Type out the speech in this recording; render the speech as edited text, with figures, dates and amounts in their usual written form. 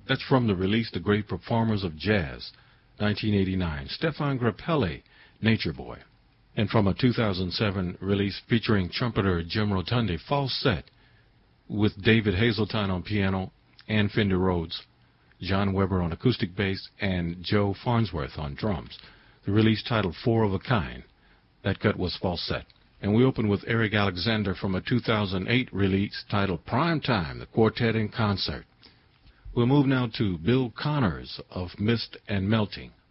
That's from the release The Great Performers of Jazz, 1989, Stefan Grappelli, Nature Boy. And from a 2007 release featuring trumpeter Jim Rotundi, Falsett, with David Hazeltine on piano, Ann Fender Rhodes, John Weber on acoustic bass, and Joe Farnsworth on drums. The release titled Four of a Kind. That cut was Falsett. And we open with Eric Alexander from a 2008 release titled Prime Time, the Quartet in Concert. We'll move now to Bill Connors of Mist and Melting.